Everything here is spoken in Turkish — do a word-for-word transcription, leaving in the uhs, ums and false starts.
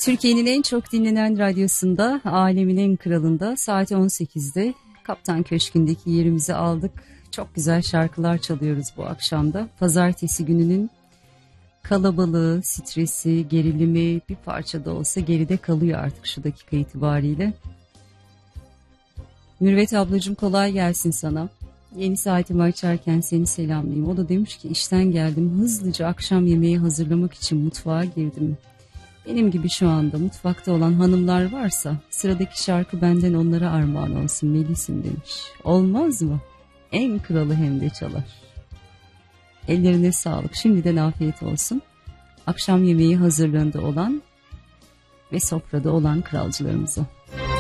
Türkiye'nin en çok dinlenen radyosunda, alemin en kralında saat on sekizde Kaptan Köşkü'ndeki yerimizi aldık. Çok güzel şarkılar çalıyoruz bu akşamda. Pazartesi gününün kalabalığı, stresi, gerilimi bir parça da olsa geride kalıyor artık şu dakika itibariyle. Mürvet ablacığım, kolay gelsin sana. Yeni saatimi açarken seni selamlayayım. O da demiş ki işten geldim, hızlıca akşam yemeği hazırlamak için mutfağa girdim. Benim gibi şu anda mutfakta olan hanımlar varsa sıradaki şarkı benden onlara armağan olsun Melis'im demiş. Olmaz mı? En kralı hem de çalar. Ellerine sağlık. Şimdiden afiyet olsun. Akşam yemeği hazırlığında olan ve sofrada olan kralcılarımıza.